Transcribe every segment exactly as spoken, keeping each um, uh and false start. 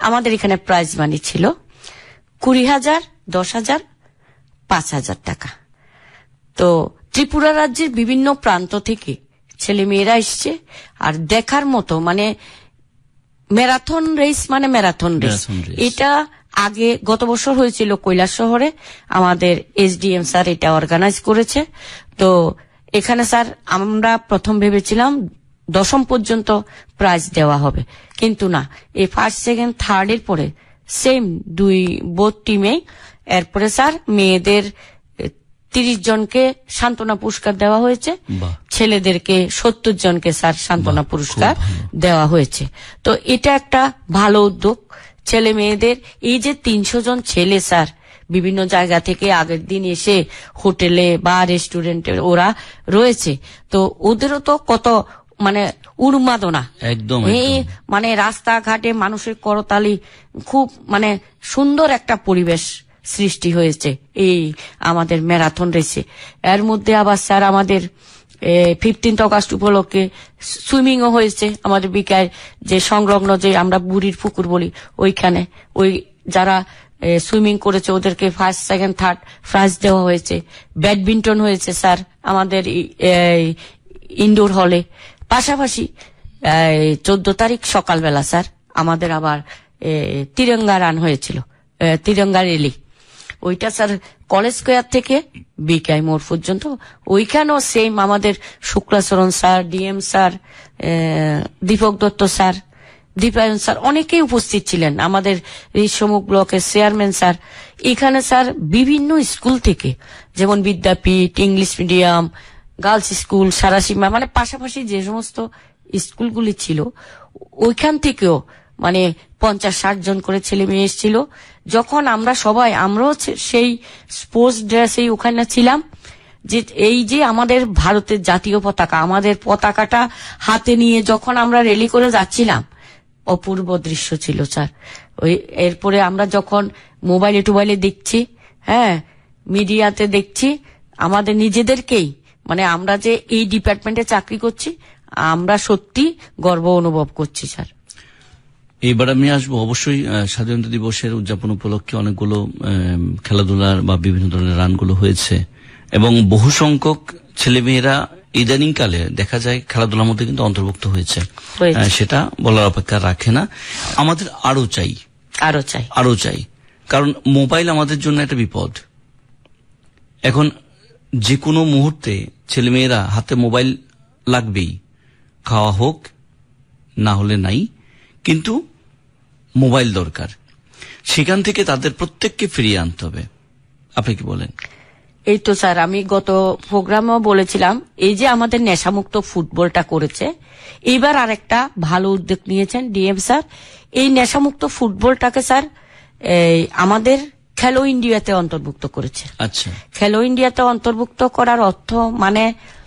আমাদের এখানে prize money ছিল কুড়ি হাজার, দশ হাজার, পাঁচ হাজার টাকা। তো ত্রিপুরা রাজ্যের বিভিন্ন প্রান্ত থেকে ছেলে মেয়েরা এসছে, আর দেখার মতো মানে ম্যারাথন রেস, মানে ম্যারাথন রেস এটা আগে গত বছর হয়েছিল কৈলাস শহরে, আমাদের এসডিএম স্যার এটা অর্গানাইজ করেছে। তো এখানে স্যার আমরা প্রথম ভেবেছিলাম দশম পর্যন্ত প্রাইজ দেওয়া হবে, কিন্তু না, এই ফার্স্ট সেকেন্ড থার্ড এর পরে সেম দুই বোথ টিমে এরপরে স্যার মেয়েদের তিরিশ জনকে সান্ত্বনা পুরস্কার দেওয়া হয়েছে, ছেলেদেরকে সত্তর জনকে স্যার সান্ত্বনা পুরস্কার দেওয়া হয়েছে। তো এটা একটা ভালো উদ্যোগ। ছেলে মেয়েদের এই যে তিনশো জন ছেলে স্যার বিভিন্ন জায়গা থেকে আগের দিন এসে হোটেলে বা রেস্টুরেন্টে ওরা রয়েছে, তো ওদেরও তো কত মানে উন্মাদনা, একদম এই মানে রাস্তাঘাটে মানুষের করতালি, খুব মানে সুন্দর একটা পরিবেশ সৃষ্টি হয়েছে এই আমাদের ম্যারাথন রেসে। এর মধ্যে আবার স্যার আমাদের ফিফটিন্থ অগাস্ট উপলক্ষে সুইমিংও হয়েছে আমাদের বিকায় যে সংলগ্ন যে আমরা বুড়ির পুকুর বলি ওইখানে, ওই যারা সুইমিং করেছে ওদেরকে ফার্স্ট সেকেন্ড থার্ড প্রাইজ দেওয়া হয়েছে। ব্যাডমিন্টন হয়েছে স্যার আমাদের ইনডোর হলে। পাশাপাশি চোদ্দ তারিখ সকালবেলা স্যার আমাদের আবার তিরঙ্গা রান হয়েছিল, তিরঙ্গা রেলি। ওইটা স্যার কলেজ স্কোয়ার থেকে বিকাই মোড় পর্যন্ত, ওইখানেও সেম আমাদের Shuklacharan sir, DM sir, Dipak Dutta sir, Dipayan sir অনেকেই উপস্থিত ছিলেন, আমাদের ঋষমুখ ব্লকের চেয়ারম্যান স্যার। এখানে স্যার বিভিন্ন স্কুল থেকে, যেমন বিদ্যাপীঠ, ইংলিশ মিডিয়াম, গার্লস স্কুল, সারাসীমা, মানে পাশাপাশি যে সমস্ত স্কুলগুলি ছিল ওইখান থেকেও মানে পঞ্চাশ ষাট জন করে ছেলে মেয়ে এসেছিল। যখন আমরা সবাই আমরাও সেই স্পোর্টস ড্রেসেই ওখানে ছিলাম, যে এই যে আমাদের ভারতের জাতীয় পতাকা, আমাদের পতাকাটা হাতে নিয়ে যখন আমরা র্যালি করে যাচ্ছিলাম, অপূর্ব দৃশ্য ছিল স্যার। ওই এরপরে আমরা যখন মোবাইলে টোবাইলে দেখছি, হ্যাঁ মিডিয়াতে দেখছি, আমাদের নিজেদেরকেই মানে আমরা যে এই ডিপার্টমেন্টে চাকরি করছি আমরা সত্যি গর্ব অনুভব করছি স্যার। এবার আমি আসবো অবশ্যই স্বাধীনতা দিবসের উদযাপন উপলক্ষে অনেকগুলো খেলাধুলার বা বিভিন্ন ধরনের রানগুলো হয়েছে, এবং বহু সংখ্যক ছেলেমেয়েরা ইদানিং কালে দেখা যায় খেলাধুলার মধ্যে কিন্তু অন্তর্ভুক্ত হয়েছে, সেটা বলার অপেক্ষা রাখে না। আমাদের আরো চাই, আরো চাই, আরো চাই, কারণ মোবাইল আমাদের জন্য একটা বিপদ। এখন যে কোনো মুহূর্তে ছেলেমেয়েরা হাতে মোবাইল লাগবেই, খাওয়া হোক না হলে নাই, কিন্তু মোবাইল দরকার। সেখান থেকে তাদের প্রত্যেককে ফিরিয়ে আনতে হবে। আপনি কি বলেন? এই তো স্যার আমি গত প্রোগ্রামেও বলেছিলাম, এই যে আমাদের নেশামুক্ত ফুটবলটা করেছে, এইবার আরেকটা ভালো উদ্যোগ নিয়েছেন ডিএম স্যার। এই নেশামুক্ত ফুটবলটাকে স্যার আমাদের খেলো ইন্ডিয়াতে অন্তর্ভুক্ত করেছে। আচ্ছা, খেলো ইন্ডিয়াতে অন্তর্ভুক্ত করার অর্থ মানে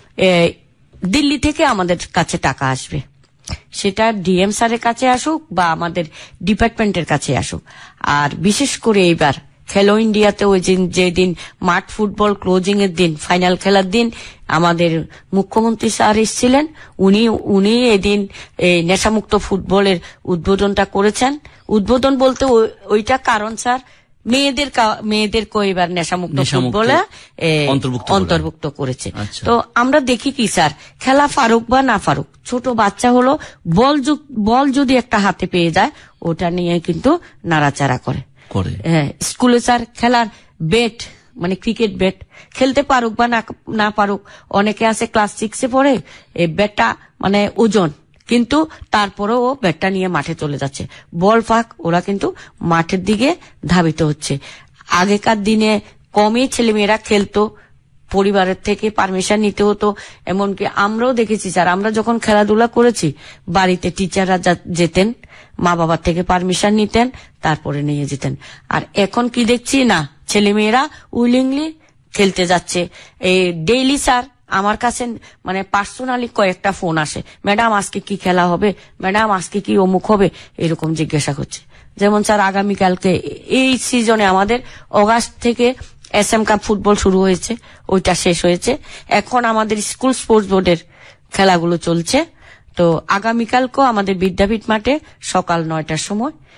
দিল্লি থেকে আমাদের কাছে টাকা আসবে, সেটা ডিএম স্যারের কাছে আসুক বা আমাদের ডিপার্টমেন্টের কাছে আসুক। আর বিশেষ করে এইবার খেলো ইন্ডিয়াতে ওই দিন যেদিন মাঠ ফুটবল ক্লোজিং এর দিন, ফাইনাল খেলার দিন, আমাদের মুখ্যমন্ত্রী স্যার এসেছিলেন, উনি উনি এদিন এই নেশামুক্ত ফুটবলের উদ্বোধনটা করেছেন। উদ্বোধন বলতে ওইটা কারণ স্যার মেয়েদের মেয়েদেরকে এবার নেশামুক্ত ফুটবলে অন্তর্ভুক্ত করেছে। তো আমরা দেখি কি স্যার, খেলা ফারুক বা না ফারুক, ছোট বাচ্চা হলো বল বল যদি একটা হাতে পেয়ে যায় ওটা নিয়ে কিন্তু নাড়াচাড়া করে। হ্যাঁ, স্কুলে স্যার খেলার ব্যাট মানে ক্রিকেট ব্যাট খেলতে পারুক বা না পারুক, অনেকে আছে ক্লাস সিক্সে পড়ে, এই ব্যাটটা মানে ওজন, কিন্তু তারপরেও ও ব্যাটটা নিয়ে মাঠে চলে যাচ্ছে, বল ফাঁক, ওরা কিন্তু মাঠের দিকে ধাবিত হচ্ছে। আগেকার দিনে কমই ছেলেমেয়েরা খেলতো, পরিবারের থেকে পারমিশন নিতে হতো। এমনকি আমরাও দেখেছি স্যার, আমরা যখন খেলাধুলা করেছি বাড়িতে টিচাররা যেতেন, মা বাবার থেকে পারমিশন নিতেন, তারপরে নিয়ে যেতেন। আর এখন কি দেখছি না, ছেলেমেয়েরা উইলিংলি খেলতে যাচ্ছে। এই ডেইলি স্যার আমার কাছে মানে পার্সোনালি কয়েকটা ফোন আসে, ম্যাডাম আজকে কি খেলা হবে, ম্যাডাম আজকে কি অমুক হবে, এরকম জিজ্ঞাসা করছে। যেমন স্যার আগামীকালকে এই সিজনে আমাদের অগাস্ট থেকে এস এম কাপ ফুটবল শুরু হয়েছে, ওইটা শেষ হয়েছে, এখন আমাদের স্কুল স্পোর্টস বোর্ডের খেলাগুলো চলছে। তো আগামীকালকেও আমাদের বিদ্যাপীঠ মাঠে সকাল নয়টার সময়